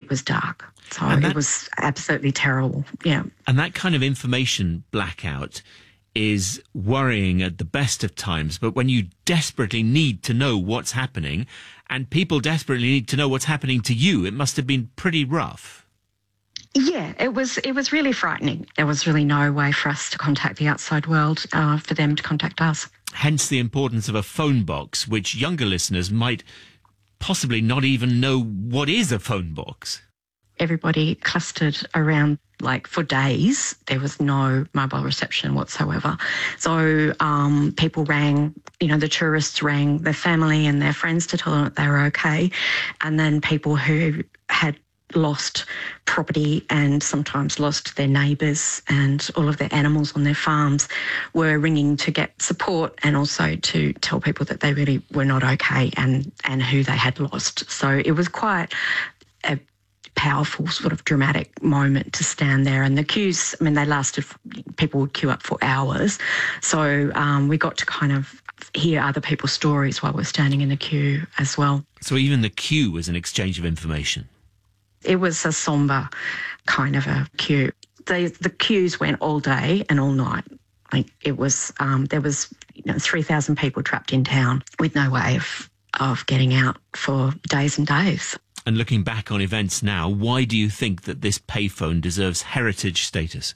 was dark. So it was absolutely terrible, yeah. And that kind of information blackout is worrying at the best of times, but when you desperately need to know what's happening, and people desperately need to know what's happening to you, it must have been pretty rough. Yeah, it was really frightening. There was really no way for us to contact the outside world, for them to contact us. Hence the importance of a phone box, which younger listeners might possibly not even know what is a phone box. Everybody clustered around, like, for days. There was no mobile reception whatsoever. So people rang, the tourists rang their family and their friends to tell them that they were okay. And then people who had lost property and sometimes lost their neighbours and all of their animals on their farms were ringing to get support and also to tell people that they really were not okay and who they had lost. So it was quite a powerful sort of dramatic moment to stand there. And the queues, I mean, they lasted, people would queue up for hours. So we got to kind of hear other people's stories while we're standing in the queue as well. So even the queue was an exchange of information? It was a sombre kind of a queue. The queues went all day and all night. Like, it was, there was 3,000 people trapped in town with no way of getting out for days and days. And looking back on events now, why do you think that this payphone deserves heritage status?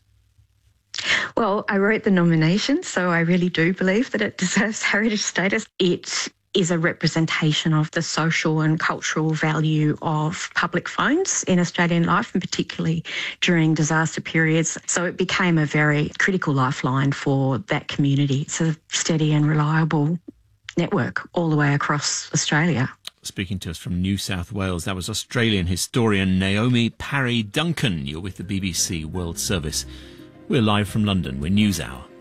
Well, I wrote the nomination, so I really do believe that it deserves heritage status. It is a representation of the social and cultural value of public phones in Australian life, and particularly during disaster periods. So it became a very critical lifeline for that community. It's a steady and reliable network all the way across Australia. Speaking to us from New South Wales, that was Australian historian Naomi Parry Duncan. You're with the BBC World Service. We're live from London. We're NewsHour.